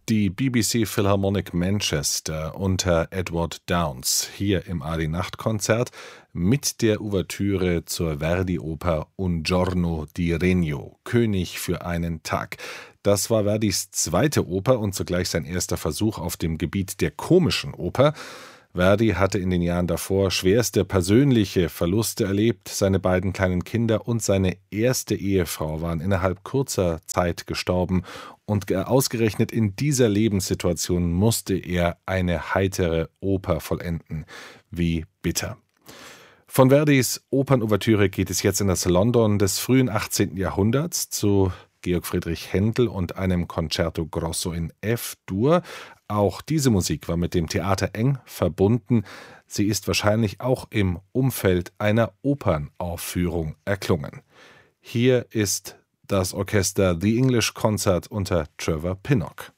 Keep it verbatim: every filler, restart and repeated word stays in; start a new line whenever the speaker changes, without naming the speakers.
Die B B C Philharmonic Manchester unter Edward Downes, hier im Adi-Nacht-Konzert mit der Ouvertüre zur Verdi-Oper Un giorno di Regno, König für einen Tag. Das war Verdis zweite Oper und zugleich sein erster Versuch auf dem Gebiet der komischen Oper. Verdi hatte in den Jahren davor schwerste persönliche Verluste erlebt. Seine beiden kleinen Kinder und seine erste Ehefrau waren innerhalb kurzer Zeit gestorben. Und ausgerechnet in dieser Lebenssituation musste er eine heitere Oper vollenden. Wie bitter. Von Verdis Opernouvertüre geht es jetzt in das London des frühen achtzehnten Jahrhunderts zu Georg Friedrich Händel und einem Concerto Grosso in F-Dur. Auch diese Musik war mit dem Theater eng verbunden. Sie ist wahrscheinlich auch im Umfeld einer Opernaufführung erklungen. Hier ist das Orchester The English Concert unter Trevor Pinnock.